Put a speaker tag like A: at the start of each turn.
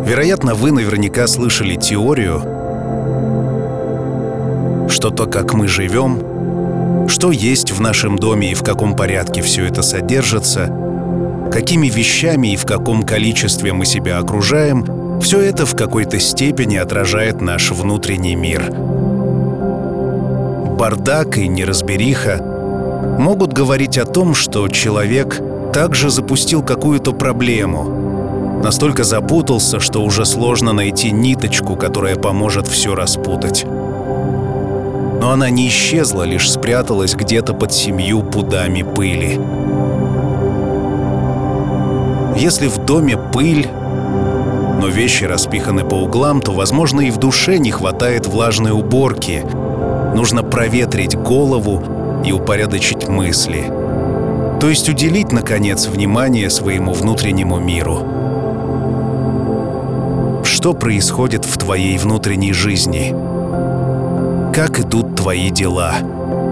A: Вероятно, вы наверняка слышали теорию, что то, как мы живем, что есть в нашем доме и в каком порядке все это содержится, какими вещами и в каком количестве мы себя окружаем, все это в какой-то степени отражает наш внутренний мир. Бардак и неразбериха могут говорить о том, что человек также запустил какую-то проблему, настолько запутался, что уже сложно найти ниточку, которая поможет все распутать. Но она не исчезла, лишь спряталась где-то под 7 пудами пыли. Если в доме пыль, но вещи распиханы по углам, то, возможно, и в душе не хватает влажной уборки. Нужно проветрить голову и упорядочить мысли. То есть уделить, наконец, внимание своему внутреннему миру. Что происходит в твоей внутренней жизни? Как идут твои дела?